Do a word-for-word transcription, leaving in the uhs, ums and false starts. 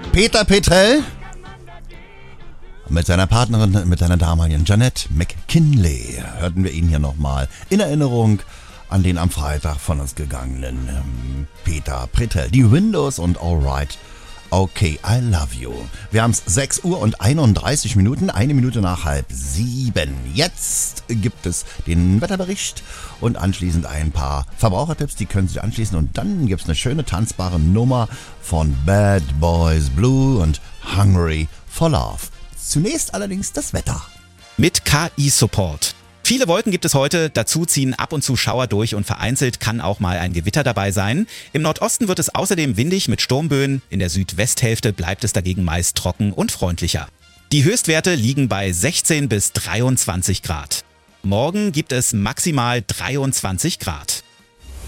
Peter Petrell mit seiner Partnerin, mit seiner damaligen Jeanette McKinley, hörten wir ihn hier nochmal in Erinnerung an den am Freitag von uns gegangenen ähm, Peter Petrell. Die Windows und Alright, okay, I love you. Wir haben es sechs Uhr und einunddreißig Minuten, eine Minute nach halb sieben. Jetzt gibt es den Wetterbericht und anschließend ein paar Verbrauchertipps, die können sich anschließen. Und dann gibt es eine schöne tanzbare Nummer von Bad Boys Blue und Hungry for Love. Zunächst allerdings das Wetter. Mit K I-Support. Viele Wolken gibt es heute, dazu ziehen ab und zu Schauer durch und vereinzelt kann auch mal ein Gewitter dabei sein. Im Nordosten wird es außerdem windig mit Sturmböen, in der Südwesthälfte bleibt es dagegen meist trocken und freundlicher. Die Höchstwerte liegen bei sechzehn bis dreiundzwanzig Grad. Morgen gibt es maximal dreiundzwanzig Grad.